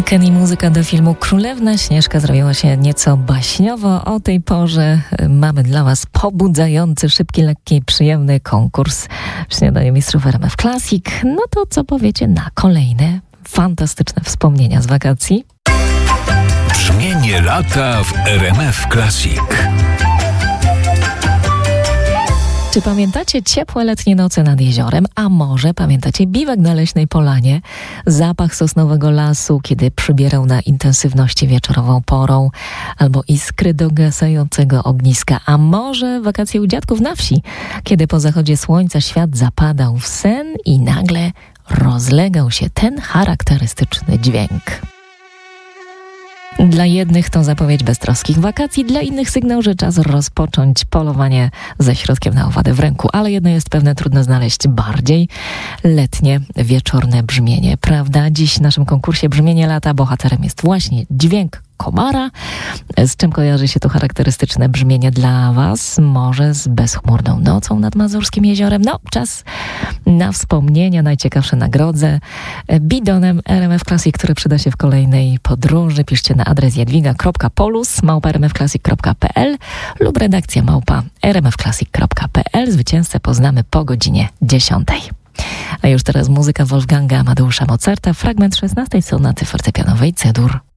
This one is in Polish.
Menken i muzyka do filmu Królewna Śnieżka zrobiła się nieco baśniowo. O tej porze mamy dla Was pobudzający, szybki, lekki, przyjemny konkurs w Śniadaniu Mistrzów RMF Classic. No to co powiecie na kolejne fantastyczne wspomnienia z wakacji? Brzmienie lata w RMF Classic. Czy pamiętacie ciepłe letnie noce nad jeziorem? A może pamiętacie biwak na leśnej polanie? Zapach sosnowego lasu, kiedy przybierał na intensywności wieczorową porą, albo iskry dogasającego ogniska. A może wakacje u dziadków na wsi, kiedy po zachodzie słońca świat zapadał w sen i nagle rozlegał się ten charakterystyczny dźwięk. Dla jednych to zapowiedź beztroskich wakacji, dla innych sygnał, że czas rozpocząć polowanie ze środkiem na owadę w ręku. Ale jedno jest pewne, trudno znaleźć bardziej letnie, wieczorne brzmienie, prawda? Dziś w naszym konkursie Brzmienie lata bohaterem jest właśnie dźwięk komara. Z czym kojarzy się to charakterystyczne brzmienie dla Was? Może z bezchmurną nocą nad Mazurskim jeziorem? No, czas na wspomnienia, najciekawsze nagrody. Bidonem RMF Classic, który przyda się w kolejnej podróży. Piszcie na adres jadwiga.polus@rmfclassic.pl lub redakcja @rmfclassic.pl. Zwycięzcę poznamy po godzinie 10. A już teraz muzyka Wolfganga Amadeusza Mozarta, fragment 16 sonaty fortepianowej C-dur.